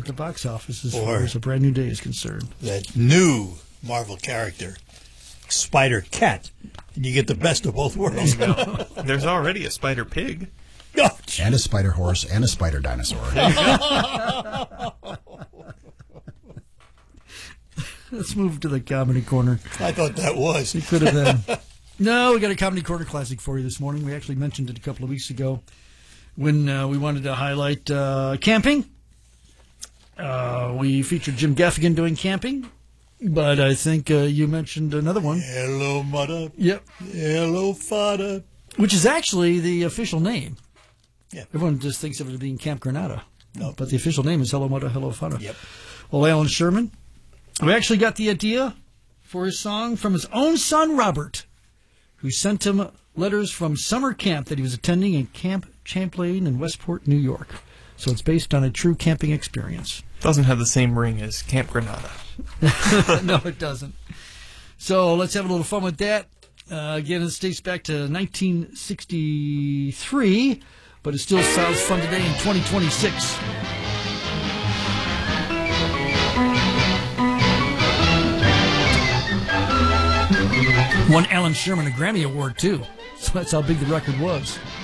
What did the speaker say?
the box office as far as A Brand New Day is concerned. That new Marvel character, Spider-Cat, and you get the best of both worlds. There's already a Spider-Pig. Oh, and a spider horse and a spider dinosaur. Let's move to the comedy corner. I thought that was. It could have been. No, we got a comedy corner classic for you this morning. We actually mentioned it a couple of weeks ago when we wanted to highlight camping. We featured Jim Gaffigan doing camping, but I think you mentioned another one. Hello, mother. Yep. Hello, father. Which is actually the official name. Yeah. Everyone just thinks of it as being Camp Granada. No. But the official name is Hello, Mother, Hello, Father. Yep. Well, Alan Sherman, we actually got the idea for his song from his own son, Robert, who sent him letters from summer camp that he was attending in Camp Champlain in Westport, New York. So it's based on a true camping experience. Doesn't have the same ring as Camp Granada. No, it doesn't. So let's have a little fun with that. Again, it dates back to 1963, but it still sounds fun today in 2026. Won Alan Sherman a Grammy Award, too. So that's how big the record was.